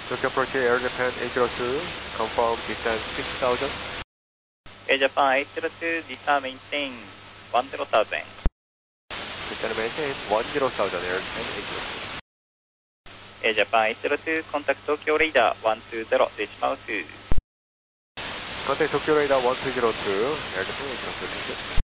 Tokyo approach Air Japan 802, confirm distance 6000. Air Japan 802, distance maintain 10,000. Distance maintain 10,000, Air Japan 802. Air Japan 802, contact Tokyo radar 120, decimal 2. Contact Tokyo radar 1202, Air Japan 802, thank you.